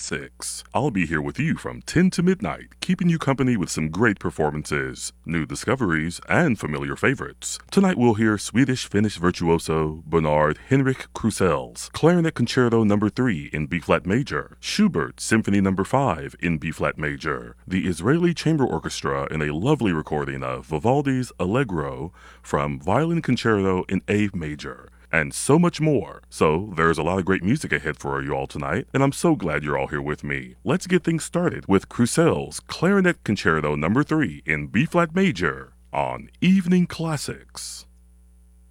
Classics. I'll be here with you from 10 to midnight, keeping you company with some great performances, new discoveries, and familiar favorites. Tonight we'll hear Swedish-Finnish virtuoso Bernard Henrik Krusel's Clarinet Concerto No. 3 in B-flat major, Schubert Symphony No. 5 in B-flat major, the Israeli Chamber Orchestra in a lovely recording of Vivaldi's Allegro from Violin Concerto in A major, and so much more. So there's a lot of great music ahead for you all tonight, and I'm so glad you're all here with me. Let's get things started with Krusel's Clarinet Concerto No. 3 in B-flat major on Evening Classics.